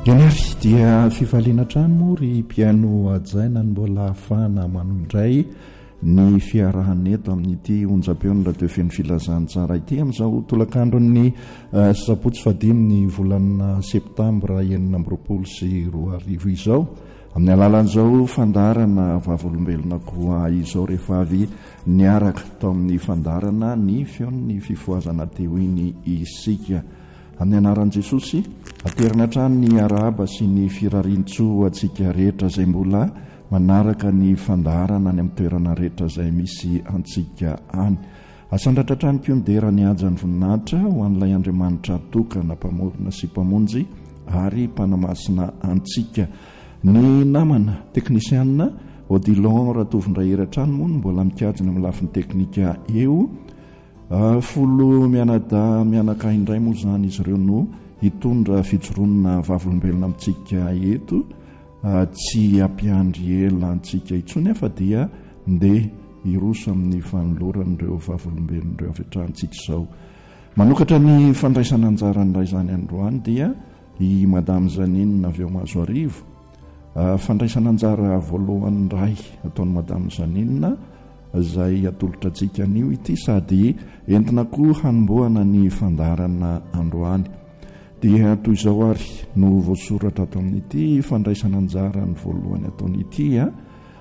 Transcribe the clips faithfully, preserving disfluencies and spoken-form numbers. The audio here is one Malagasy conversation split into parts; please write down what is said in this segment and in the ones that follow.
ianary dia fivaliana trano ry mpiano ajaina ny mbola ahafahana manondray ny fiarahany eto amin'ity onjam-peony radio feno filazantsara ity amin'izao tolakandrony uh, sabotsy fadimy ny volana septambra enina amby roapolo sy roa arivo izao amin'ny alalan'izao fandarana vavolombelona koa izao rehefa avy niaraka tao amin'ny fandarana ny feon'ny fifoazana teo iny isika amin'ny anaran'i Jesosy aterina trano ny arahaba sy ny firarintso atsika rehetra izay mbola manaraka ny fandarana any amin'ny toerana rehetra izay misy antsika any asandratra trano piondera ny ajany voninahitra ho an'ilay Andriamanitra tokana mpamorona sy mpamonjy ary mpanamasina antsika ny namana teknisianina Odilon Ratovindray Eratrano moa mbola mikajina amin'ny lafiny teknika eo Uh, folo mianada mianaka indray moa zany izy ireo no hitondra fijoroana vavolombelona amintsika eto uh, tsy ampiandry ela antsika itsony afa dia ndeha iroso amin'ny fanoloran'ireo vavolombelon'ireo avy atrantsika izao manokatra ny fandraisana anjaran'ray zany androany dia i madame Zanine avy eo mahazo arivo uh, fandraisana anjara voalohany ray ataon'ny madame Zanine izay atolotra antsika anio ity sady entina koa hanomboana ny fandarana androany dia toy izao ary no voasoratra ato amin'ity fandraisana anjara ny voalohany ataon'ity a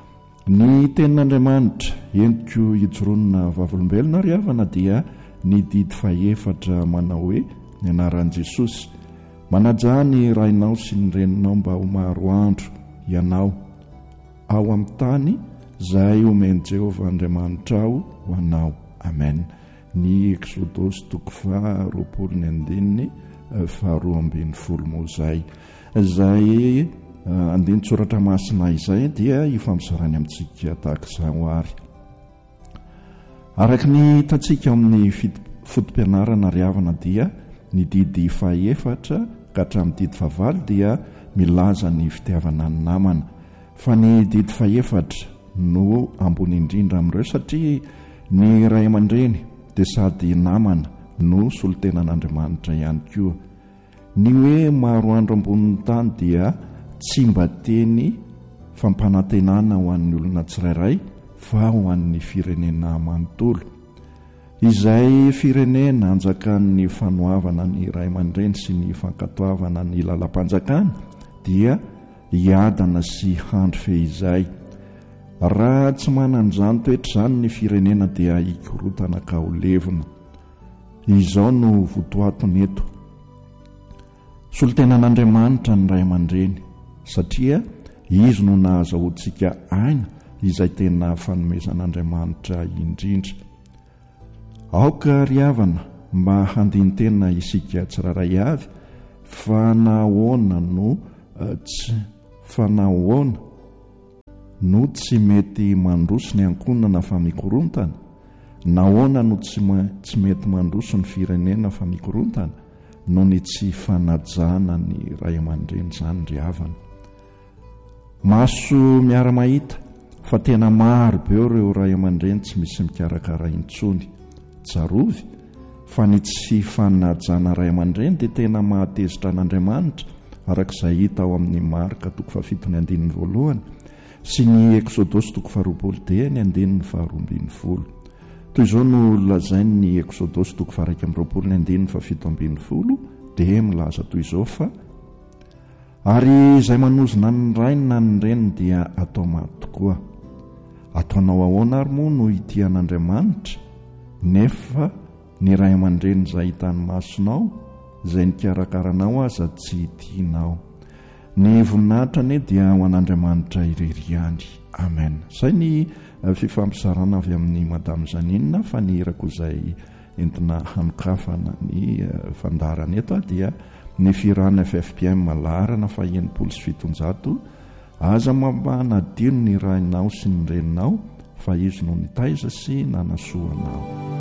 ny tenin'Andriamanitra entiko hijoroana vavolombelona ry havana dia ny didy faefatra manao hoe ny anaran'i Jesosy manaja ny rainao sy ny reninao mba ho maro andro ianao ao amin'ny tany zay omeny Jehovah Andriamanitra ao ho anao amen ny Exodus toko faha roapolo ny andininy faharoa ambin'ny folo moa zay zay uh, andiny tsoratra masina izay dia ifampisarany amintsika tahaka izao ary araka ny hitantsika amin'ny fotom-pianarana ry havana dia ny didy fahaefatra ka hatramin'ny didy fahavalo dia milaza ny fitiavana ny namana fa ny didy fahaefatra no ambony indrindra amin'ireo satria ny ray aman-dreny dia sady namana no solotenan'Andriamanitra ihany koa ny hoe maro andro ambonin'ny tany dia tsy mba teny fampanantenana ho an'ny olona tsirairay fa ho an'ny firenena manontolo izay firenena anjakan'ny fanoavana ny ray aman-dreny sy ny fankatoavana ny lalam-panjakana dia hiadana sy handro fehizay raha tsy manan'izany toetra izany ny firenena dia hikorotana ka ho levona izao no votoatony eto solotenan'Andriamanitra ny ray aman-dreny satria izy no nahazahoantsika aina izay tena fanomezan'Andriamanitra indrindra aoka ry havana mba handiny tena isika tsiraray avy fa nahoana no uh, tsy fa nahoana no tsy mety mandroso ny ankonana fa mikorontana nahoana no tsy, ma- tsy mety mandroso ny firenena fa mikorontana no ny tsy fanajana ny ray aman-dreny zany ry havana maso miara-mahita fa tena maro be ireo ray aman-dreny tsy misy mikarakara intsony tsarovy fa ny tsy fanajana ray aman-dreny dia tena mahatezitra an'Andriamanitra arak'izay hita ao amin'ny marika toko fahafito ny andininy voalohany sy ny Exodus toko faharoapolo dia ny andininy faharoa ambin'ny folo toy izao no lazainy ny Exodus toko faharaika amby roapolo ny andininy fahafito ambin'ny folo dia milaza toy izao fa ary izay manozona ny rainy na ny reniny dia atao maty tokoa ataonao ahoana ary moa no ity an'Andriamanitra nefa ny ray aman-dreny izay hitany masonao izay nikarakaranao aza tsy tianao ny voninahitra ane dia ho an'Andriamanitra ireriany amen zay ny uh, fifampisarana avy amin'ny madame Zanine fa ny irako izay entina hanokafana ny uh, fandarana eto dia ny firana F F P M malarana fa enimpolo sy fitonjato aza mambanadino ny rainao sy ny reninao fa izy no nitaiza sy nanasoanao